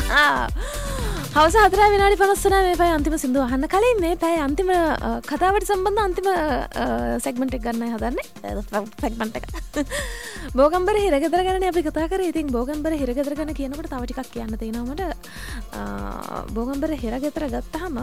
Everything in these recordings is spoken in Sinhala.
හවස 4 විනාඩි 59 මේ පැය අන්තිම සින්දුව අහන්න කලින් මේ පැය අන්තිම කතාවට සම්බන්ධ අන්තිම සෙග්මන්ට් එක ගන්නයි හදන්නේ. සෙග්මන්ට් එක. බෝගම්බර හිරගෙදර ගැනනේ අපි කතා කරේ. ඉතින් බෝගම්බර හිරගෙදර ගැන කියනකොට තව ටිකක් කියන්න තියෙනවා මට. බෝගම්බර හිරගෙදර ගත්තාම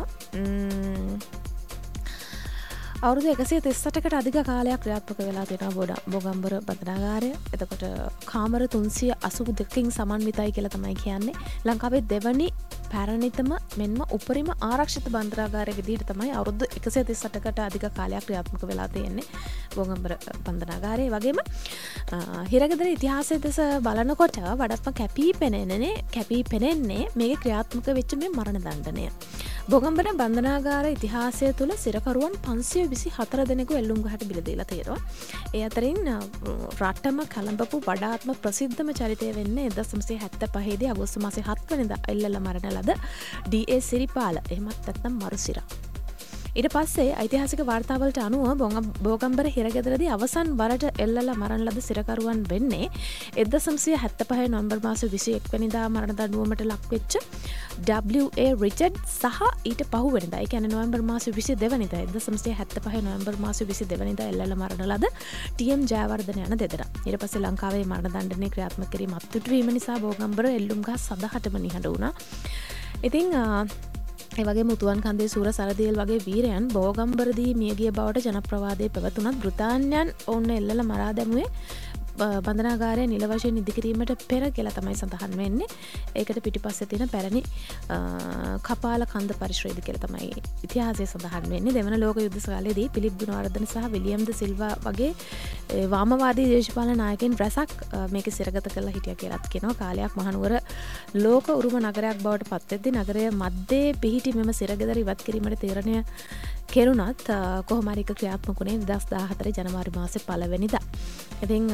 අවුරුදු 138කට අධික කාලයක් ක්‍රියාත්මක වෙලා තියෙනවා බෝගම්බර බන්ධනාගාරය. එතකොට කාමර 382කින් සමන්විතයි කියලා තමයි කියන්නේ. ලංකාවේ දෙවනි පැරණිතම මෙන්ම උපරිම ආරක්ෂිත බන්ධනාගාරය විදිහට තමයි අවුරුදු 138කට අධික කාලයක් ක්‍රියාත්මක වෙලා තියෙන්නේ බෝගම්බර බන්ධනාගාරය. වගේම හිරගෙදර ඉතිහාසය දෙස බලනකොට වඩාත්ම කැපී පෙනෙන්නේ මේකේ ක්‍රියාත්මක වෙච්ච මේ මරණ දණ්ඩනය. බෝගම්බර බන්ධනාගාර ඉතිහාසය තුළ සිරකරුවන් 524 දෙනෙකු එල්ලුම් ගහට බිල දීලා තියෙනවා. ඒ අතරින් රටම කලඹපු වඩාත්ම ප්‍රසිද්ධම චරිතය වෙන්නේ 1975 දී අගෝස්තු මාසේ 7 වෙනිදා එල්ලලා මරණ ලද ඩී.ඒ. සිරිපාල. එහෙමත් නැත්නම් මරුසිරා. ඊට පස්සේ ඓතිහාසික වාර්තාවලට අනුව බෝගම්බර හිරගෙදරදී අවසන් වරට එල්ලලා මරණ ලද සිරකරුවන් වෙන්නේ 1975 නොවැම්බර් මාසේ 21 වෙනිදා මරණ දඬුවමට ලක්වෙච්ච W.A. රිචඩ් සහ ඊට පහුවෙනිදා ඒ කියන්නේ නොවැම්බර් මාසේ 22 වෙනිදා 1975 නොවැම්බර් මාසේ 22 වෙනිදා එල්ලලා මරණ ලද ටී.එම්. ජයවර්ධන යන දෙදෙනා. ඊට පස්සේ ලංකාවේ මරණ දණ්ඩනය ක්‍රියාත්මක කිරීම අත්විඳ වීම නිසා බෝගම්බර එල්ලුම් ගහ සදහටම නිහඬ වුණා. ඉතින් ඒ වගේ මුතුන් කන්දේ සූර සරදියෙල් වගේ වීරයන් බෝගම්බරදී මියගිය බවට ජනප්‍රවාදයේ පැවතුනත් බ්‍රිතාන්‍යයන් ඔවුන් එල්ලලා මරා දැමුවේ බන්ධනාගාරය නිල වශයෙන් ඉදිකිරීමට පෙර කියලා තමයි සඳහන් වෙන්නේ. ඒකට පිටිපස්සේ තියෙන පැරණි කපාල කන්ද පරිශ්‍රයේදී කියලා තමයි ඉතිහාසයේ සඳහන් වෙන්නේ. දෙවන ලෝක යුද්ධ කාලයේදී පිලිප් ගුණවර්ධන සහ විලියම් ද සිල්වා වගේ වාමවාදී දේශපාලන නායකයන් රැසක් මේක සිරගත කරලා හිටියා කියලාත් කියනවා. කාලයක් මහනුවර ලෝක උරුම නගරයක් බවට පත් වෙද්දී නගරය මැද්දේ පිහිටි මෙම සිරගෙදර ඉවත් කිරීමට තීරණය කෙරුණත් කොහොම හරි ක්‍රියාත්මක වුණේ 2014 ජනවාරි මාසේ 1 වෙනිදා. ඉතින්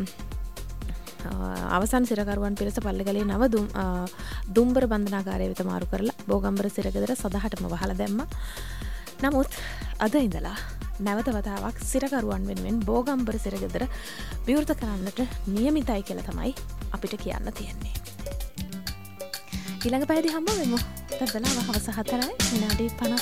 අවසන් සිරකරුවන් පිරිස පල්ලගලේ නව දුම්බර බන්ධනාගාරය වෙත මාරු කරලා බෝගම්බර සිරගෙදර සදහටම වහලා දැම්මා. නමුත් අද ඉඳලා නැවත වතාවක් සිරකරුවන් වෙනුවෙන් බෝගම්බර සිරගෙදර විවෘත කරන්නට නියමිතයි කියලා තමයි අපිට කියන්න තියෙන්නේ. ඊළඟ පැයදී හම්බ වෙමු. තදලා හවස 4යි විනාඩි 50